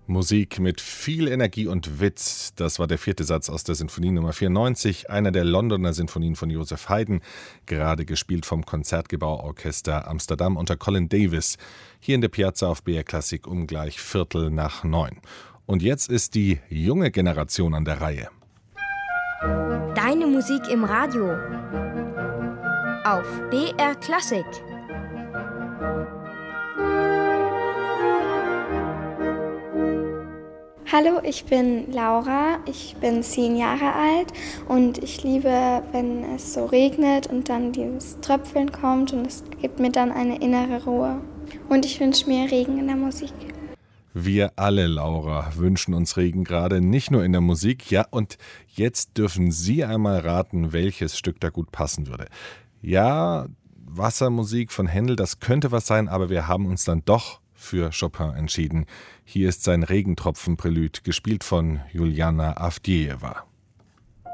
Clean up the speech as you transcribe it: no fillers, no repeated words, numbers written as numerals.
Musik mit viel Energie und Witz. Das war der 4. Satz aus der Sinfonie Nummer 94, einer der Londoner Sinfonien von Joseph Haydn, gerade gespielt vom Konzertgebauorchester Amsterdam unter Colin Davis, hier in der Piazza auf BR Klassik um gleich 8:45. Und jetzt ist die junge Generation an der Reihe. Deine Musik im Radio auf BR Klassik. Hallo, ich bin Laura, ich bin 10 Jahre alt und ich liebe, wenn es so regnet und dann dieses Tröpfeln kommt und es gibt mir dann eine innere Ruhe. Und ich wünsche mir Regen in der Musik. Wir alle, Laura, wünschen uns Regen gerade, nicht nur in der Musik. Ja, und jetzt dürfen Sie einmal raten, welches Stück da gut passen würde. Ja, Wassermusik von Händel, das könnte was sein, aber wir haben uns dann doch für Chopin entschieden. Hier ist sein Regentropfen-Prälude, gespielt von Juliana Avdejewa.